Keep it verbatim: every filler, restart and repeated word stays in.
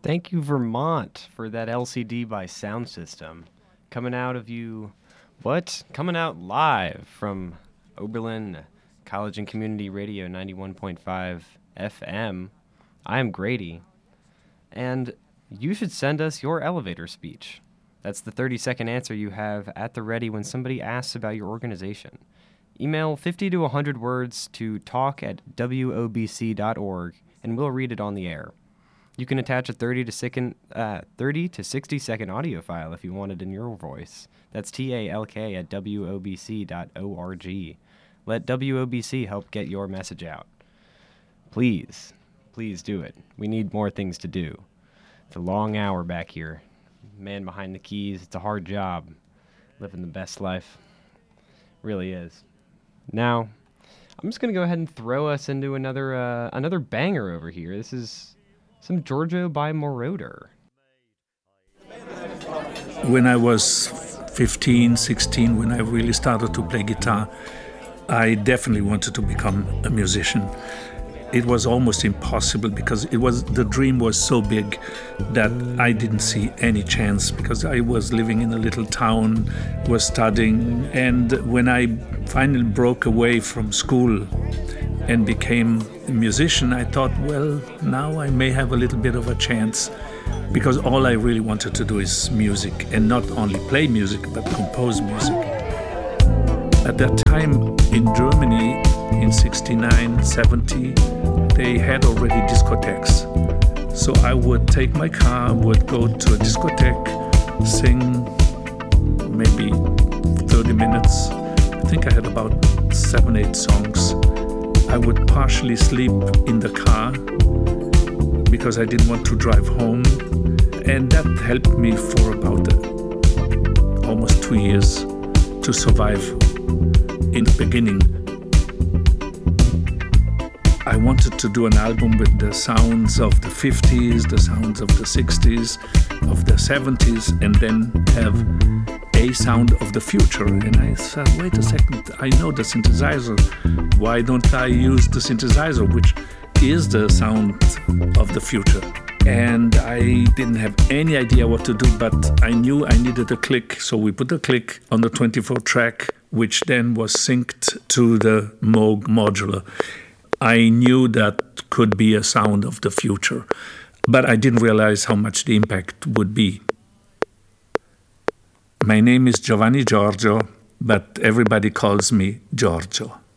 Thank you, Vermont, for that L C D by Sound System. Coming out of you, what? Coming out live from Oberlin College and Community Radio ninety-one point five F M. I am Grady, and you should send us your elevator speech. That's the thirty-second answer you have at the ready when somebody asks about your organization. Email fifty to one hundred words to talk at w o b c dot org, and we'll read it on the air. You can attach a thirty to sixty second audio file if you want it in your voice. That's T A L K at w o b c dot org. Let W O B C help get your message out. Please, please do it. We need more things to do. It's a long hour back here. Man behind the keys, it's a hard job. Living the best life. Really is. Now, I'm just going to go ahead and throw us into another uh, another banger over here. This is some Giorgio by Moroder. When I was fifteen, sixteen, when I really started to play guitar, I definitely wanted to become a musician. It was almost impossible because it was the dream was so big that I didn't see any chance because I was living in a little town, was studying, and when I finally broke away from school and became a musician, I thought, well, now I may have a little bit of a chance because all I really wanted to do is music, and not only play music but compose music. At that time in Germany, in sixty-nine, seventy, they had already discotheques. So I would take my car, would go to a discotheque, sing maybe thirty minutes. I think I had about seven, eight songs. I would partially sleep in the car because I didn't want to drive home. And that helped me for about uh, almost two years to survive in the beginning. I wanted to do an album with the sounds of the fifties, the sounds of the sixties, of the seventies, and then have a sound of the future. And I said, wait a second, I know the synthesizer. Why don't I use the synthesizer, which is the sound of the future? And I didn't have any idea what to do, but I knew I needed a click. So we put a click on the twenty-four track, which then was synced to the Moog modular. I knew that could be a sound of the future, but I didn't realize how much the impact would be. My name is Giovanni Giorgio, but everybody calls me Giorgio.